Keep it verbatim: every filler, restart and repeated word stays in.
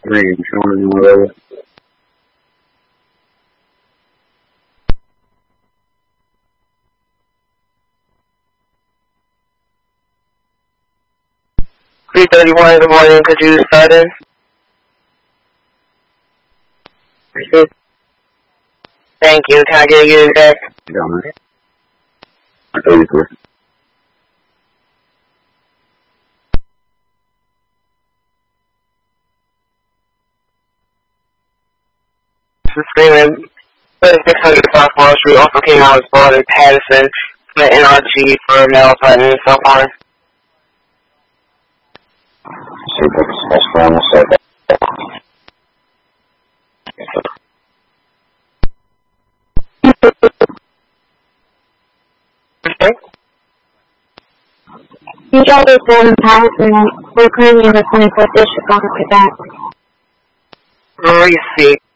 Green, showing you whatever. three thirty-one in the morning, could you start in? Thank you. Can I get you that? Yeah, man. I tell you, sir. Screaming, six hundred South Wall Street, also came out as bought in Patterson, for N R G for male apartment and so on. See, that's, that's fine, that's it. You guys are born in Patterson, and we're currently in the twenty-fourth district on Quebec. Receipt.